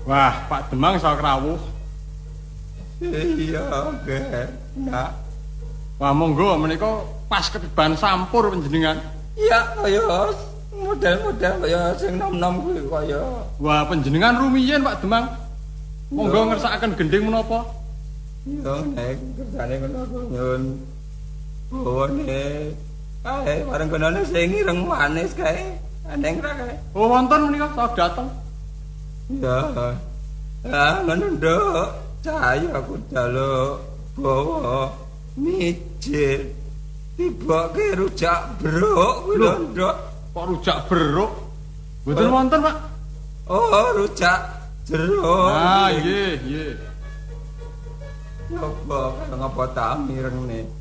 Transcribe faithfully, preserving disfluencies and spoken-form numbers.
Wah, Pak Demang sok rawuh. Iya, nggih. Nak. Wah, monggo menika pas ketiban sampur panjenengan. Iya, kaya model-model kaya sing nom-nom kuwi kaya. Wah, panjenengan rumiyin Pak Demang. Monggo ngersakaken gending menapa? Iya, nek kersane ngono nyun. Bawane. Kae bareng kenane sing ireng manis kae. Aneng ra kae. Oh, wonten menika sok dateng. Iya. Ah, ngono nduk. Cahaya aku jaluk bawa mijil. Tiboke rujak beruk kuwi lho, Nduk. Kok rujak beruk? Mboten wonten, Pak. Oh, rujak jeruk. Ah, nggih, nggih. Nyoba ngapa ta mirengne.